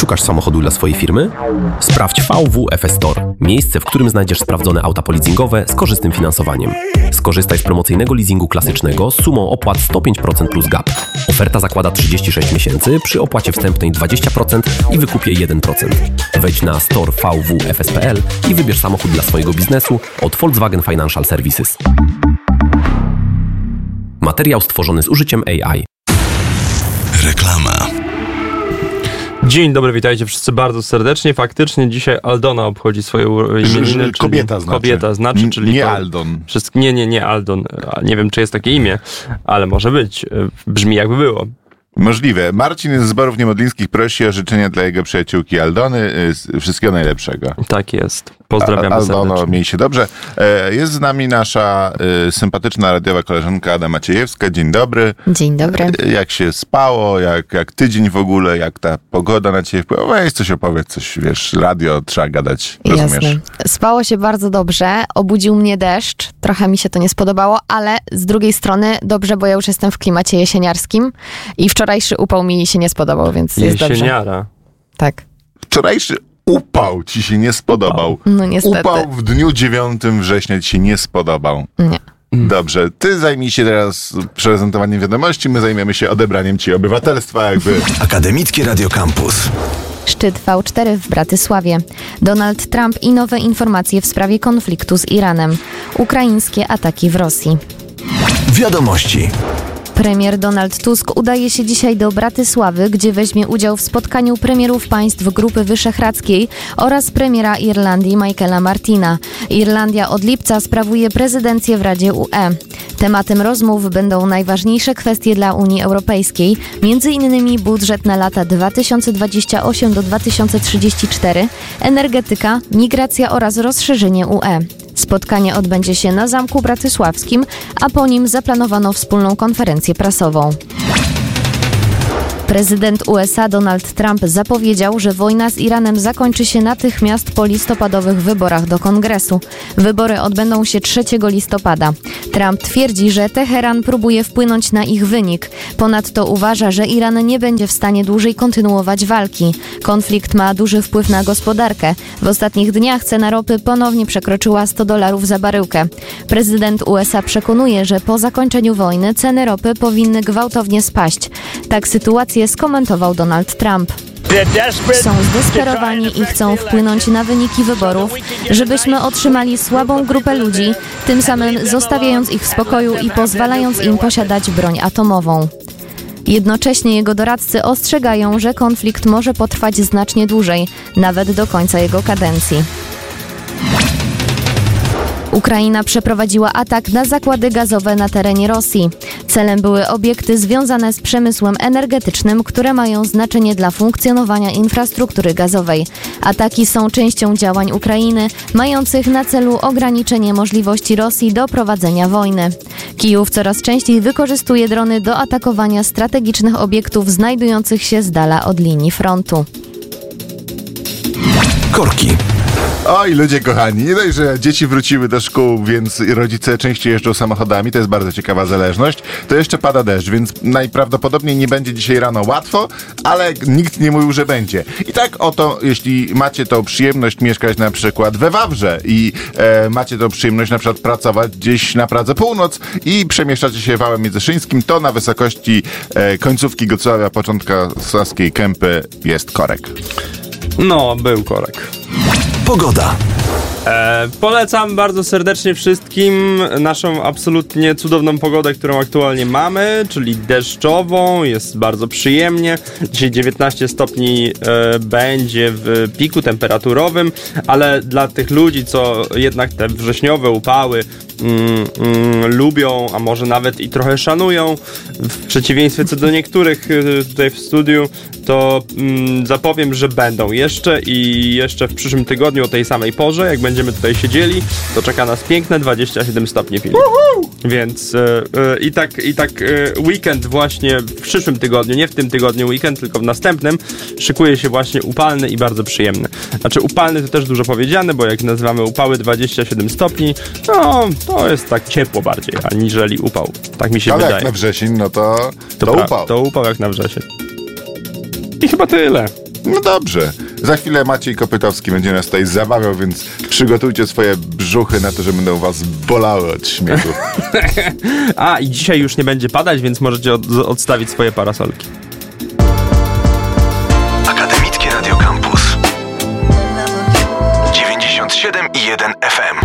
Szukasz samochodu dla swojej firmy? Sprawdź VW-FS Store. Miejsce, w którym znajdziesz sprawdzone auta poleasingowe z korzystnym finansowaniem. Skorzystaj z promocyjnego leasingu klasycznego z sumą opłat 105% plus gap. Oferta zakłada 36 miesięcy przy opłacie wstępnej 20% i wykupie 1%. Wejdź na store vwfs.pl i wybierz samochód dla swojego biznesu od Volkswagen Financial Services. Materiał stworzony z użyciem AI. Reklama. Dzień dobry, witajcie wszyscy bardzo serdecznie. Faktycznie dzisiaj Aldona obchodzi swoje imieniny. Kobieta znaczy. Czyli nie to, Aldon. Nie Aldon. Nie wiem, czy jest takie imię, ale może być. Brzmi jakby było. Możliwe. Marcin z Zborów Niemodlińskich prosi o życzenia dla jego przyjaciółki Aldony. Wszystkiego najlepszego. Tak jest. Pozdrawiamy Aldono, serdecznie. miej się dobrze. Jest z nami nasza sympatyczna radiowa koleżanka Ada Maciejewska. Dzień dobry. Dzień dobry. Jak się spało, jak tydzień w ogóle, jak ta pogoda na ciebie wpływa? Weź coś opowiedz, coś wiesz, radio trzeba gadać, rozumiesz? Jasne. Spało się bardzo dobrze, obudził mnie deszcz, trochę mi się to nie spodobało, ale z drugiej strony dobrze, bo ja już jestem w klimacie jesieniarskim i wczorajszy upał mi się nie spodobał, więc jest dobrze. Jesieniara. Tak. Wczorajszy upał ci się nie spodobał. No niestety. Upał w dniu 9 września ci się nie spodobał. Nie. Dobrze, ty zajmij się teraz prezentowaniem wiadomości, my zajmiemy się odebraniem ci obywatelstwa jakby. Akademickie Radio Campus. Szczyt V4 w Bratysławie. Donald Trump i nowe informacje w sprawie konfliktu z Iranem. Ukraińskie ataki w Rosji. Wiadomości. Premier Donald Tusk udaje się dzisiaj do Bratysławy, gdzie weźmie udział w spotkaniu premierów państw Grupy Wyszehradzkiej oraz premiera Irlandii Michaela Martina. Irlandia od lipca sprawuje prezydencję w Radzie UE. Tematem rozmów będą najważniejsze kwestie dla Unii Europejskiej, m.in. budżet na lata 2028 do 2034, energetyka, migracja oraz rozszerzenie UE. Spotkanie odbędzie się na Zamku Bratysławskim, a po nim zaplanowano wspólną konferencję prasową. Prezydent USA Donald Trump zapowiedział, że wojna z Iranem zakończy się natychmiast po listopadowych wyborach do Kongresu. Wybory odbędą się 3 listopada. Trump twierdzi, że Teheran próbuje wpłynąć na ich wynik. Ponadto uważa, że Iran nie będzie w stanie dłużej kontynuować walki. Konflikt ma duży wpływ na gospodarkę. W ostatnich dniach cena ropy ponownie przekroczyła $100 za baryłkę. Prezydent USA przekonuje, że po zakończeniu wojny ceny ropy powinny gwałtownie spaść. Tak sytuację skomentował Donald Trump. Są zdesperowani i chcą wpłynąć na wyniki wyborów, żebyśmy otrzymali słabą grupę ludzi, tym samym zostawiając ich w spokoju i pozwalając im posiadać broń atomową. Jednocześnie jego doradcy ostrzegają, że konflikt może potrwać znacznie dłużej, nawet do końca jego kadencji. Ukraina przeprowadziła atak na zakłady gazowe na terenie Rosji. Celem były obiekty związane z przemysłem energetycznym, które mają znaczenie dla funkcjonowania infrastruktury gazowej. Ataki są częścią działań Ukrainy, mających na celu ograniczenie możliwości Rosji do prowadzenia wojny. Kijów coraz częściej wykorzystuje drony do atakowania strategicznych obiektów znajdujących się z dala od linii frontu. Korki. Oj, ludzie kochani, nie dość, że dzieci wróciły do szkół, więc rodzice częściej jeżdżą samochodami, to jest bardzo ciekawa zależność, to jeszcze pada deszcz, więc najprawdopodobniej nie będzie dzisiaj rano łatwo, ale nikt nie mówił, że będzie. I tak oto, jeśli macie tą przyjemność mieszkać na przykład we Wawrze i macie tą przyjemność na przykład pracować gdzieś na Pradze Północ i przemieszczacie się wałem międzyszyńskim, to na wysokości końcówki Gocławia, początka Saskiej Kępy jest korek. No, był korek. Pogoda. Polecam bardzo serdecznie wszystkim naszą absolutnie cudowną pogodę, którą aktualnie mamy, czyli deszczową, jest bardzo przyjemnie. Dzisiaj 19 stopni będzie w piku temperaturowym, ale dla tych ludzi, co jednak te wrześniowe upały lubią, a może nawet i trochę szanują, w przeciwieństwie co do niektórych tutaj w studiu, to zapowiem, że będą jeszcze w przyszłym tygodniu o tej samej porze, jak będziemy tutaj siedzieli, to czeka nas piękne 27 stopni, Filip. Więc i tak weekend właśnie w przyszłym tygodniu, nie w tym tygodniu weekend, tylko w następnym, szykuje się właśnie upalny i bardzo przyjemny. Znaczy upalny to też dużo powiedziane, bo jak nazywamy upały 27 stopni, no to jest tak ciepło bardziej, aniżeli upał. Tak mi się wydaje. Ale jak na wrzesień, no to upał. To upał jak na wrzesień. I chyba tyle. No dobrze. Za chwilę Maciej Kopytowski będzie nas tutaj zabawiał, więc przygotujcie swoje brzuchy na to, że będą was bolały od śmiechu. A, i dzisiaj już nie będzie padać, więc możecie odstawić swoje parasolki. Akademickie Radio Campus 97,1 FM.